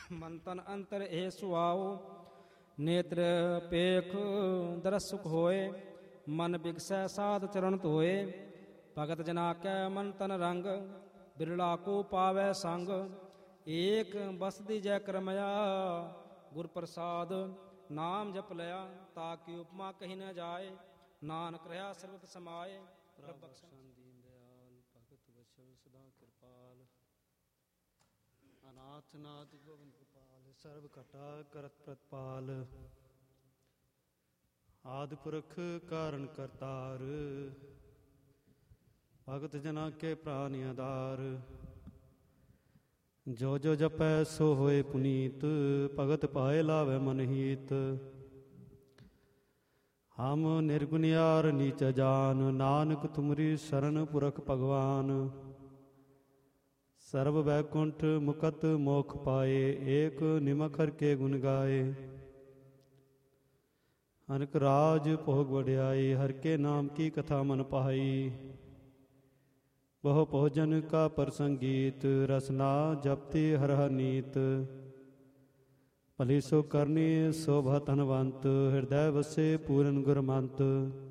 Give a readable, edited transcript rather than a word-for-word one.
ਮੰਤਨ ਅੰਤਰ ਇਹ ਸੁਆਓ, ਨੇਤਰ ਪੇਖ ਦਰਸ ਸੁਖ ਹੋਏ, ਮਨ ਬਿਗਸੈ ਸਾਧ ਚਰਨ ਧੋਏ। ਭਗਤ ਜਨਾ ਕੈ ਮਨ ਤਨ ਰੰਗ, ਬਿਰਲਾ ਕੋ ਪਾਵੈ ਸੰਗ। ਏਕ ਬਸਦੀ ਜੈ ਕਰਮਇਆ, ਗੁਰ ਪ੍ਰਸਾਦ ਨਾਮ ਜਪ ਲਿਆ। ਤਾ ਕੀ ਉਪਮਾ ਕਹੀ ਨ ਜਾਏ, ਨਾਨਕ ਰਹਾ ਸਰਬਤ ਸਮਾਏ। ਪ੍ਰਭ ਬਖਸ਼ਣ ਦੀਨ ਦਿਆਲ, ਭਗਤ ਵਛਲ ਸਦਾ ਕਿਰਪਾਲ। ਅਨਾਥ ਨਾਥ ਗੋਬਿੰਦ ਗੋਪਾਲ, ਸਰਬ ਘਟਾ ਕਰਤ ਪ੍ਰਤਪਾਲ। ਆਦਿ ਪੁਰਖ ਕਾਰਨ ਕਰਤਾਰ, ਭਗਤ ਜਨਾ ਕੇ ਪ੍ਰਾਨ ਆਧਾਰ। ਜੋ ਜੋ ਜਪੈ ਸੋ ਹੋਏ ਪੁਨੀਤ, ਭਗਤ ਪਾਏ ਲਾਵੇ ਮਨ ਹੀਤ। ਹਮ ਨਿਰਗੁਣਿਆਰ ਨੀਚ ਜਾਨ, ਨਾਨਕ ਤੁਮਰੀ ਸ਼ਰਨ ਪੁਰਖ ਭਗਵਾਨ। ਸਰਬ ਬੈਕੁੰਠ ਮੁਕਤ ਮੋਖ ਪਾਏ, ਏਕ ਨਿਮਖ ਹਰਿ ਕੇ ਗੁਣ ਗਾਏ। ਅਨਕ ਰਾਜ ਭੋਗ ਵਡਿਆਈ, ਹਰਿ ਕੇ ਨਾਮ ਕੀ ਕਥਾ ਮਨ ਪਾਈ। ਬਹੁ ਭੋਜਨ ਕਾ ਪ੍ਰਸੰਗੀਤ, ਰਸਨਾ ਜਪਤੀ ਹਰ ਹਰ ਨੀਤ। ਭਲੀ ਸੋ ਕਰਨੀ ਸੋਭਾ ਧਨਵੰਤ, ਹਿਰਦੈ ਵਸੇ ਪੂਰਨ ਗੁਰਮੰਤ।